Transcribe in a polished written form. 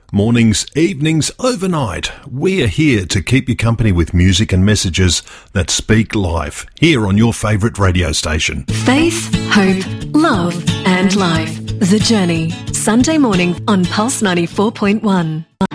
Mornings, evenings, overnight, we are here to keep you company with music and messages that speak life, here on your favourite radio station. Faith, hope, love and life. The Journey. Sunday morning on Pulse 94.1.